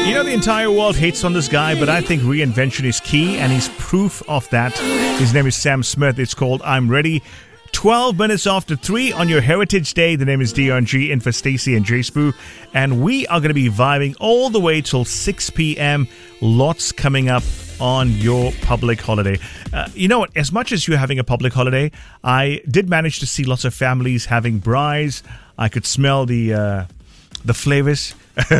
You know, the entire world hates on this guy, but I think reinvention is key, and he's proof of that. His name is Sam Smith. It's called I'm Ready. 12 minutes after 3 on your Heritage Day. The name is Dion G, in for Stacey and Jay Spoo. And we are going to be vibing all the way till 6 p.m. Lots coming up on your public holiday. You know what? As much as you're having a public holiday, I did manage to see lots of families having braais. I could smell the flavors.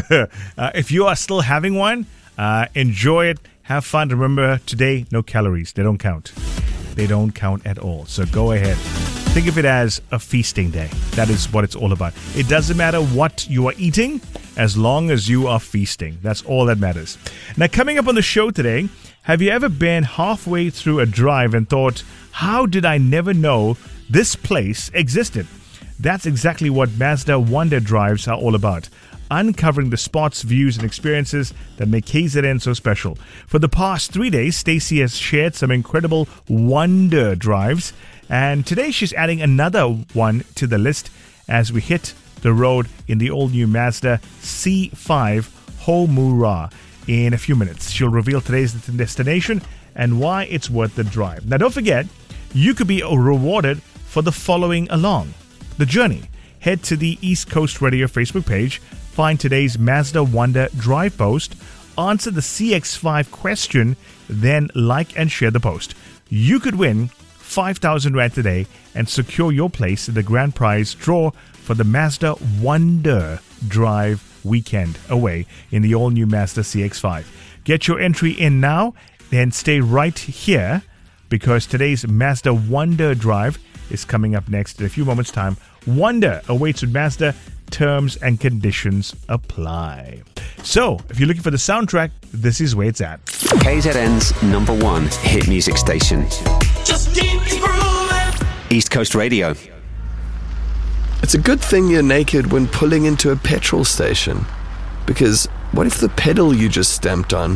If you are still having one, enjoy it. Have fun. Remember, today, no calories. They don't count. They don't count at all. So go ahead. Think of it as a feasting day. That is what it's all about. It doesn't matter what you are eating as long as you are feasting. That's all that matters. Now, coming up on the show today, have you ever been halfway through a drive and thought, how did I never know this place existed? That's exactly what Mazda Wonder Drives are all about. Uncovering the spots, views, and experiences that make KZN so special. For the past 3 days, Stacey has shared some incredible Wonder Drives, and today she's adding another one to the list as we hit the road in the all-new Mazda C5 Homura. In a few minutes, she'll reveal today's destination and why it's worth the drive. Now, don't forget, you could be rewarded for the following along the journey. Head to the East Coast Radio Facebook page, find today's Mazda Wonder Drive post, answer the CX5 question, then like and share the post. You could win 5,000 Rand today and secure your place in the grand prize draw for the Mazda Wonder Drive weekend away in the all-new Mazda CX5. Get your entry in now and stay right here because today's Mazda Wonder Drive is coming up next in a few moments' time. Wonder awaits with Mazda. Terms and conditions apply. So, if you're looking for the soundtrack, this is where it's at. KZN's #1 hit music station. Just keep grooving. East Coast Radio. It's a good thing you're naked when pulling into a petrol station. Because what if the pedal you just stamped on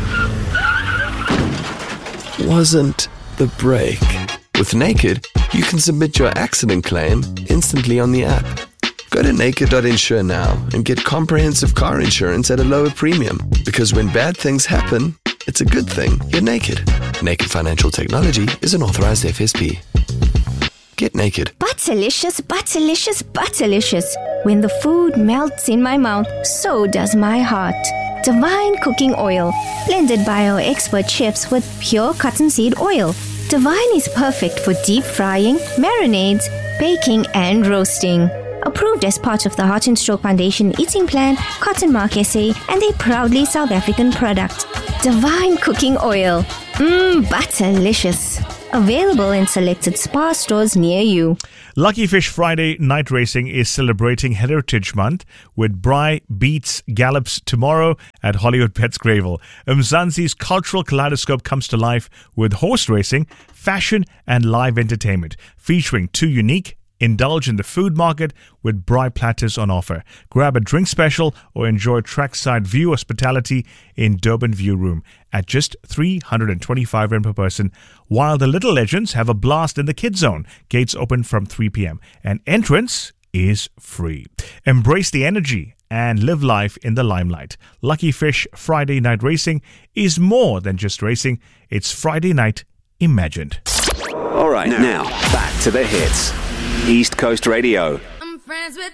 wasn't the brake? With Naked, you can submit your accident claim instantly on the app. Go to naked.insure now and get comprehensive car insurance at a lower premium. Because when bad things happen, it's a good thing you're naked. Naked Financial Technology is an authorized FSP. Get naked. Butterlicious, butterlicious, butterlicious. When the food melts in my mouth, so does my heart. Divine Cooking Oil, blended by our expert chefs with pure cottonseed oil. Divine is perfect for deep frying, marinades, baking, and roasting. Approved as part of the Heart and Stroke Foundation Eating Plan, Cotton Mark SA, and a proudly South African product. Divine Cooking Oil. Butterlicious. Available in selected Spar stores near you. Lucky Fish Friday Night Racing is celebrating Heritage Month with Braai Beats Gallops tomorrow at Hollywood Pets Greyville. Mzansi's cultural kaleidoscope comes to life with horse racing, fashion, and live entertainment, featuring two unique indulge in the food market with braai platters on offer. Grab a drink special or enjoy trackside view hospitality in Durban View Room at just 325 Rand per person, while the Little Legends have a blast in the Kids Zone. Gates open from 3 p.m. and entrance is free. Embrace the energy and live life in the limelight. Lucky Fish Friday Night Racing is more than just racing. It's Friday night imagined. All right, now back to the hits. East Coast Radio. I'm friends with